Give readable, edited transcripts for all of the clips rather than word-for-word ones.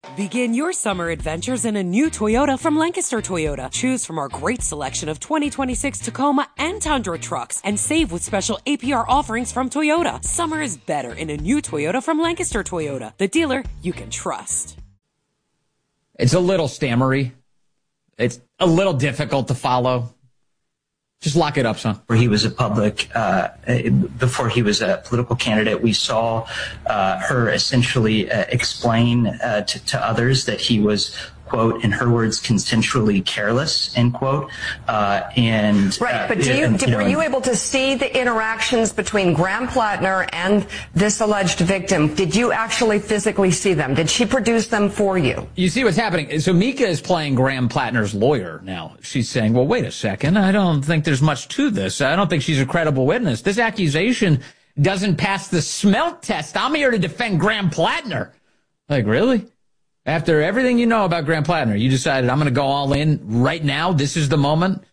Begin your summer adventures in a new Toyota from Lancaster Toyota. Choose from our great selection of 2026 Tacoma and Tundra trucks and save with special APR offerings from Toyota. Summer is better in a new Toyota from Lancaster Toyota, the dealer you can trust. It's a little stammery. It's a little difficult to follow. Just lock it up, son. Where he was a public, before he was a political candidate, we saw her essentially explain to others that he was, quote, in her words, consensually careless, end quote. But were you able to see the interactions between Graham Plattner and this alleged victim? Did you actually physically see them? Did she produce them for you? You see what's happening. So Mika is playing Graham Plattner's lawyer now. She's saying, well, wait a second. I don't think there's much to this. I don't think she's a credible witness. This accusation doesn't pass the smelt test. I'm here to defend Graham Plattner. Like, really? After everything you know about Graham Plattner, you decided I'm going to go all in right now? This is the moment?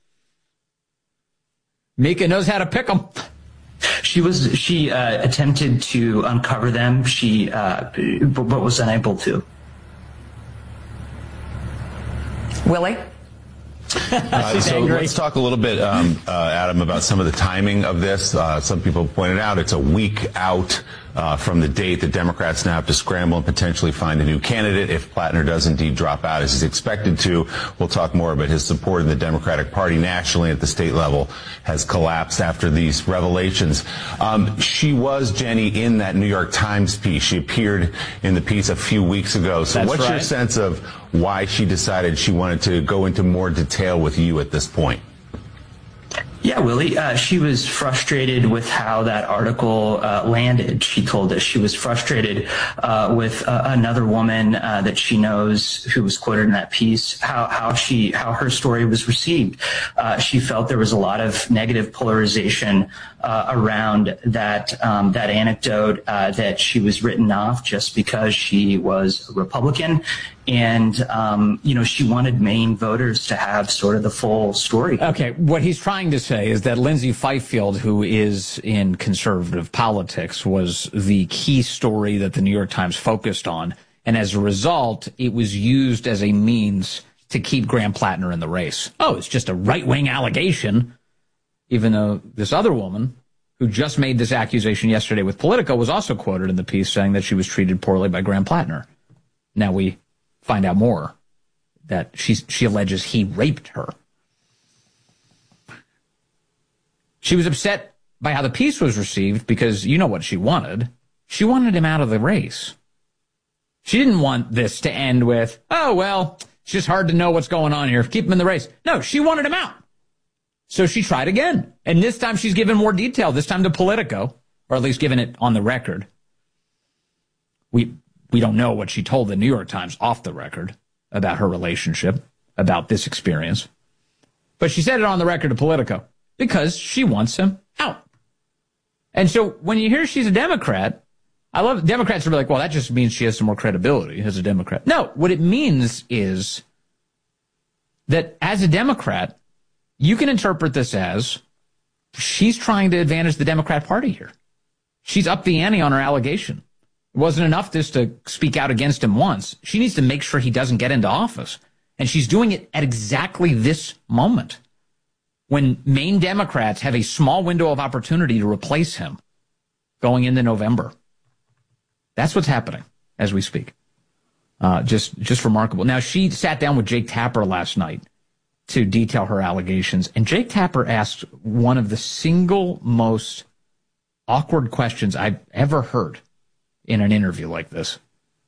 Mika knows how to pick them. She attempted to uncover them. But was unable to. Willie? So let's talk a little bit, Adam, about some of the timing of this. Some people pointed out it's a week out from the date that Democrats now have to scramble and potentially find a new candidate if Plattner does indeed drop out as he's expected to. We'll talk more about his support in the Democratic Party nationally at the state level has collapsed after these revelations. She was, Jenny, in that New York Times piece. She appeared in the piece a few weeks ago. So what's your sense of why she decided she wanted to go into more detail with you at this point? Yeah, Willie, she was frustrated with how that article landed. She told us she was frustrated with another woman that she knows who was quoted in that piece, how her story was received. She felt there was a lot of negative polarization around that anecdote, that she was written off just because she was a Republican. And, she wanted Maine voters to have sort of the full story. Okay, what he's trying to say is that Lindsay Fifield, who is in conservative politics, was the key story that the New York Times focused on. And as a result, it was used as a means to keep Graham Plattner in the race. Oh, it's just a right-wing allegation, even though this other woman who just made this accusation yesterday with Politico was also quoted in the piece saying that she was treated poorly by Graham Plattner. Now we find out more that she alleges he raped her. She was upset by how the piece was received because you know what she wanted. She wanted him out of the race. She didn't want this to end with, oh, well, it's just hard to know what's going on here. Keep him in the race. No, she wanted him out. So she tried again. And this time she's given more detail, this time to Politico, or at least given it on the record. We don't know what she told the New York Times off the record about her relationship, about this experience. But she said it on the record to Politico because she wants him out. And so when you hear she's a Democrat, I love Democrats to be like, well, that just means she has some more credibility as a Democrat. No, what it means is that as a Democrat, you can interpret this as she's trying to advantage the Democrat Party here. She's upped the ante on her allegation. It wasn't enough just to speak out against him once. She needs to make sure he doesn't get into office. And she's doing it at exactly this moment when Maine Democrats have a small window of opportunity to replace him going into November. That's what's happening as we speak. Just remarkable. Now, she sat down with Jake Tapper last night to detail her allegations. And Jake Tapper asked one of the single most awkward questions I've ever heard in an interview like this.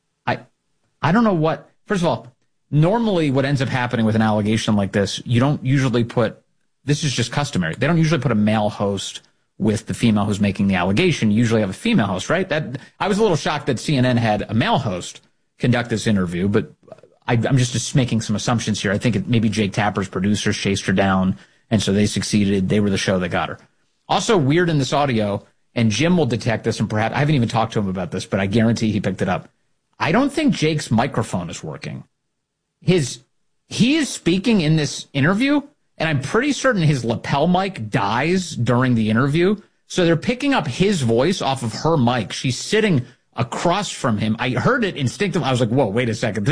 I don't know what, first of all, normally what ends up happening with an allegation like this, you don't usually put, this is just customary. They don't usually put a male host with the female who's making the allegation. You usually have a female host, right? I was a little shocked that CNN had a male host conduct this interview, but I'm just making some assumptions here. I think maybe Jake Tapper's producers chased her down, and so they succeeded. They were the show that got her. Also weird in this audio, and Jim will detect this, and perhaps I haven't even talked to him about this, but I guarantee he picked it up. I don't think Jake's microphone is working. He is speaking in this interview, and I'm pretty certain his lapel mic dies during the interview. So they're picking up his voice off of her mic. She's sitting across from him. I heard it instinctively. I was like, whoa, wait a second.